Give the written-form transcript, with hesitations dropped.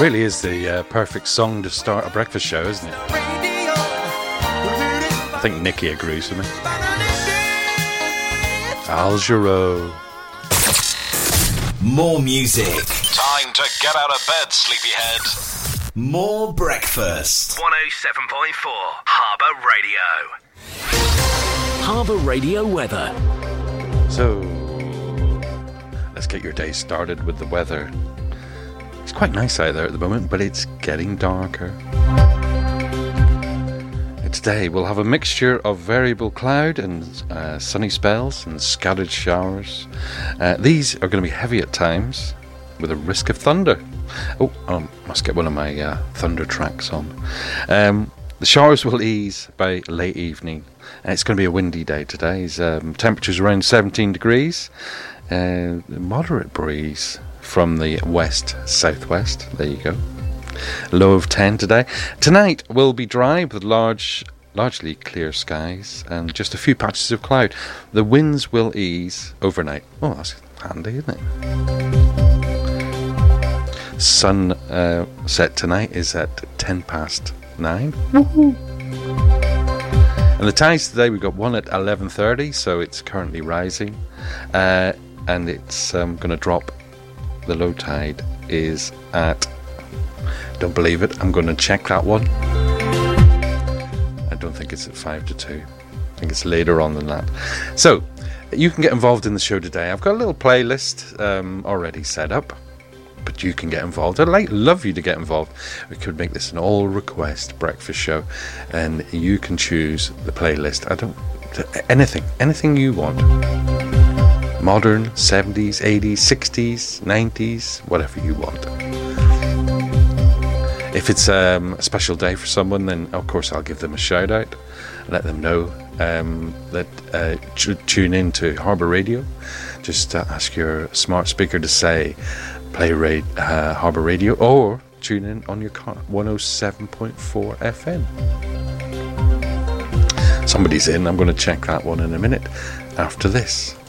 Really is the perfect song to start a breakfast show, isn't it? I think Nikki agrees with me. Al Jarreau. More music. Time to get out of bed, sleepyhead. More breakfast. 107.4 Harbour Radio. Harbour Radio weather. So, let's get your day started with the weather. It's quite nice out there at the moment, but it's getting darker. Today we'll have a mixture of variable cloud and sunny spells and scattered showers. These are going to be heavy at times with a risk of thunder. Oh, I must get one of my thunder tracks on. The showers will ease by late evening. It's going to be a windy day today. Temperatures around 17 degrees. Moderate breeze from the west-southwest. There you go. Low of 10 today. Tonight will be dry with largely clear skies and just a few patches of cloud. The winds will ease overnight. Oh, that's handy, isn't it? Sun set tonight is at 9:10. Woohoo! And the tides today, we've got one at 11:30, so it's currently rising, and it's going to drop. The low tide is at, don't believe it, I'm going to check that one. I don't think it's at 5 to 2. I think it's later on than that. So, you can get involved in the show today. I've got a little playlist already set up, but you can get involved. I'd love you to get involved. We could make this an all-request breakfast show, and you can choose the playlist. Anything you want. Modern, 70s, 80s, 60s, 90s, whatever you want. If it's a special day for someone, then of course I'll give them a shout out. Let them know that tune in to Harbour Radio. Just ask your smart speaker to say play Harbour Radio, or tune in on your car, 107.4 FM. Somebody's in. I'm going to check that one in a minute after this.